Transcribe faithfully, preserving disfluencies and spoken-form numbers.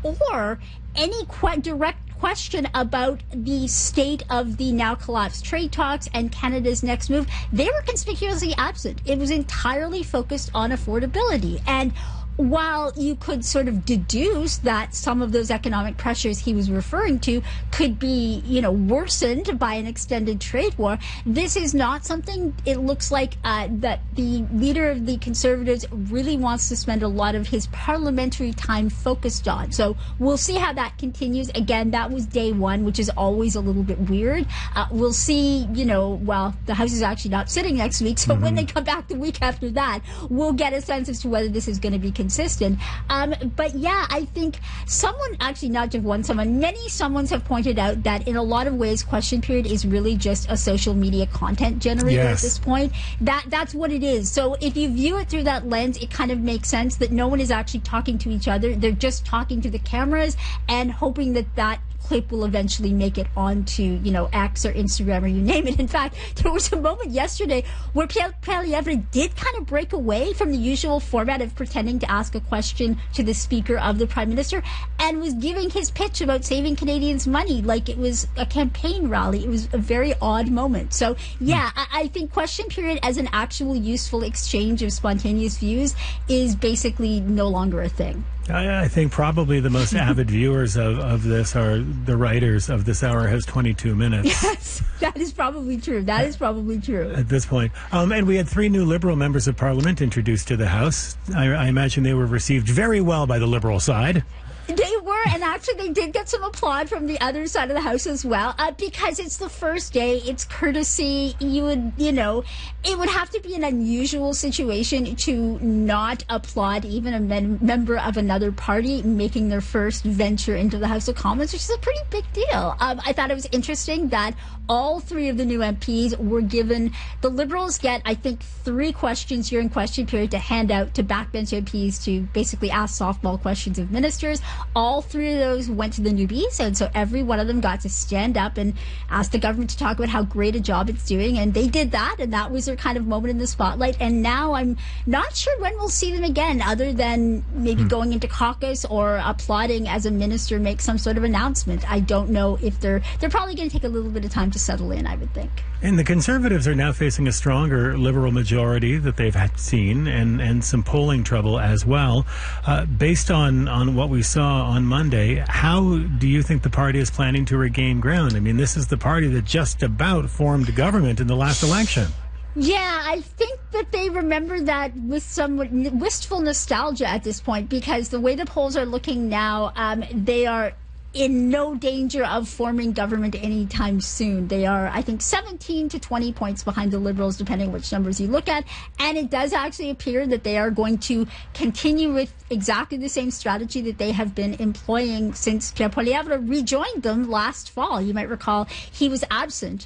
or any que- direct question about the state of the now collapsed trade talks and Canada's next move. They were conspicuously absent. It was entirely focused on affordability. And while you could sort of deduce that some of those economic pressures he was referring to could be, you know, worsened by an extended trade war, this is not something it looks like uh, that the leader of the Conservatives really wants to spend a lot of his parliamentary time focused on. So we'll see how that continues. Again, that was day one, which is always a little bit weird. Uh, we'll see, you know, well, the House is actually not sitting next week, so mm-hmm. when they come back the week after that, we'll get a sense as to whether this is going to be consistent. Um, but yeah, I think someone, actually not just one someone, many someones have pointed out that in a lot of ways, Question Period is really just a social media content generator yes. at this point. That That's what it is. So if you view it through that lens, it kind of makes sense that no one is actually talking to each other. They're just talking to the cameras and hoping that that clip will eventually make it onto, you know, X or Instagram or you name it. In fact, there was a moment yesterday where Pierre Poilievre did kind of break away from the usual format of pretending to ask a question to the Speaker of the Prime Minister and was giving his pitch about saving Canadians money like it was a campaign rally. It was a very odd moment. So, yeah, I, I think Question Period as an actual useful exchange of spontaneous views is basically no longer a thing. I, I think probably the most avid viewers of, of this are the writers of This Hour Has twenty-two minutes. Yes, that is probably true. That is probably true. At this point. Um, and we had three new Liberal members of Parliament introduced to the House. I, I imagine they were received very well by the Liberal side. They were, and actually they did get some applaud from the other side of the House as well, uh, because it's the first day, it's courtesy. You would, you know, it would have to be an unusual situation to not applaud even a men- member of another party making their first venture into the House of Commons, which is a pretty big deal. Um, I thought it was interesting that all three of the new M Ps were given, the Liberals get, I think, three questions during Question Period to hand out to backbench M Ps to basically ask softball questions of ministers. All three of those went to the newbies, and so every one of them got to stand up and ask the government to talk about how great a job it's doing, and they did that, and that was their kind of moment in the spotlight. And now I'm not sure when we'll see them again, other than maybe mm. going into caucus or applauding as a minister makes some sort of announcement. I don't know if they're they're probably going to take a little bit of time to settle in, I would think. And the Conservatives are now facing a stronger Liberal majority that they've had seen, and, and some polling trouble as well. Uh, based on, on what we saw on Monday, how do you think the party is planning to regain ground? I mean, this is the party that just about formed government in the last election. Yeah, I think that they remember that with some wistful nostalgia at this point, because the way the polls are looking now, um, they are in no danger of forming government anytime soon. They are, I think, seventeen to twenty points behind the Liberals, depending which numbers you look at. And it does actually appear that they are going to continue with exactly the same strategy that they have been employing since Pierre Poilievre rejoined them last fall. You might recall he was absent